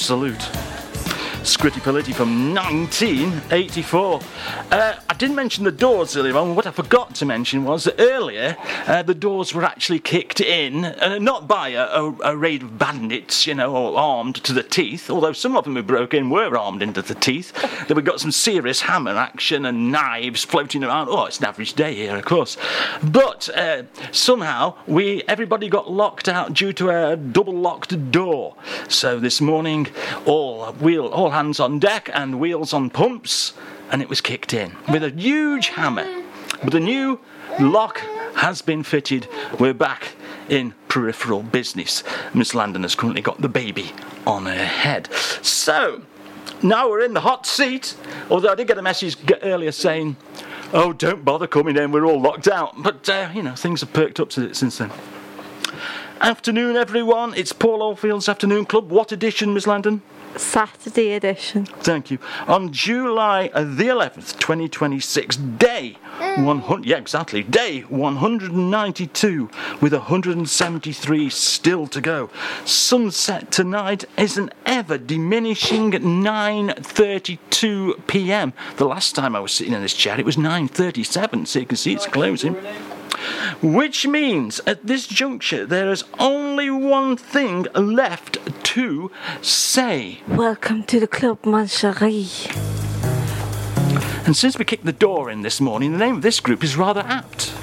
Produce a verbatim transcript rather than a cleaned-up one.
Absolute. Scritti Politti from nineteen eighty-four. Uh, I didn't mention the Doors earlier on. What I forgot to mention was that earlier uh, the Doors were actually kicked in, uh, not by a, a, a raid of bandits, you know, or armed to the teeth, although some of them who broke in were armed into the teeth. Then we got some serious hammer action and knives floating around. Oh, it's an average day here, of course. But uh, somehow we everybody got locked out due to a double-locked door. So this morning, all wheel, all hands on deck and wheels on pumps, and it was kicked in with a huge hammer. But the new lock has been fitted. We're back in peripheral business. Miss Landon has currently got the baby on her head. So now we're in the hot seat, although I did get a message earlier saying, oh, don't bother coming in, we're all locked out. But uh, you know, things have perked up since then. Afternoon, everyone. It's Paul Oldfield's Afternoon Club. What edition, Miss Landon? Saturday edition. Thank you. On July the eleventh, twenty twenty-six, day one hundred. Yeah, exactly. Day one hundred ninety-two, with one hundred seventy-three still to go. Sunset tonight is an ever diminishing nine thirty-two p.m. The last time I was sitting in this chair, it was nine thirty-seven, so you can see it's closing. Which means at this juncture there is only one thing left to say. Welcome to the club, mon chéri. And since we kicked the door in this morning, the name of this group is rather apt.